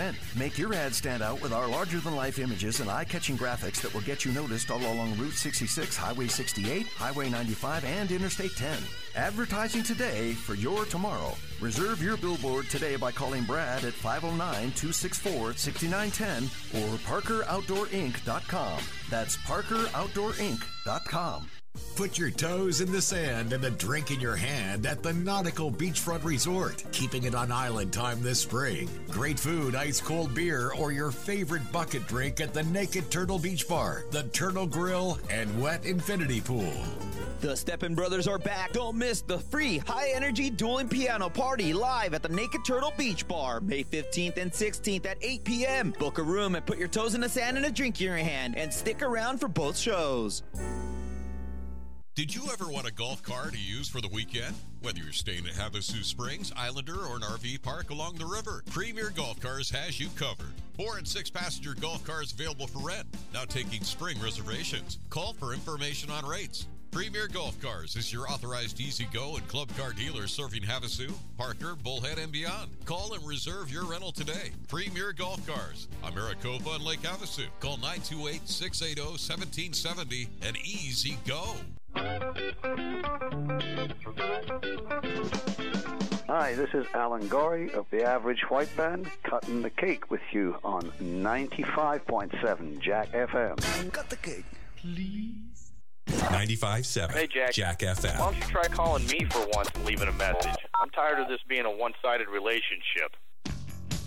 event. Make your ad stand out with our larger-than-life images and eye-catching graphics that will get you noticed all along Route 66, Highway 68, Highway 95, and Interstate 10. Advertising today for your tomorrow. Reserve your billboard today by calling Brad at 509-264-6910 or ParkerOutdoorInc.com. That's ParkerOutdoorInc.com. Put your toes in the sand and a drink in your hand at the Nautical Beachfront Resort. Keeping it on island time this spring. Great food, ice-cold beer, or your favorite bucket drink at the Naked Turtle Beach Bar, the Turtle Grill, and Wet Infinity Pool. The Steppen Brothers are back. Don't miss the free high-energy dueling piano party live at the Naked Turtle Beach Bar, May 15th and 16th at 8 p.m. Book a room and put your toes in the sand and a drink in your hand, and stick around for both shows. Did you ever want a golf car to use for the weekend? Whether you're staying at Havasu Springs, Islander, or an RV park along the river, Premier Golf Cars has you covered. 4- and 6-passenger golf cars available for rent. Now taking spring reservations. Call for information on rates. Premier Golf Cars is your authorized E-Z-Go and club car dealer serving Havasu, Parker, Bullhead, and beyond. Call and reserve your rental today. Premier Golf Cars on Maricopa and Lake Havasu. Call 928-680-1770 and E-Z-Go. Hi, this is Alan Gorey of the Average White Band, cutting the cake with you on 95.7 Jack FM. Cut the cake, please. 95.7 Hey, Jack FM. Why don't you try calling me for once and leaving a message? I'm tired of this being a one-sided relationship.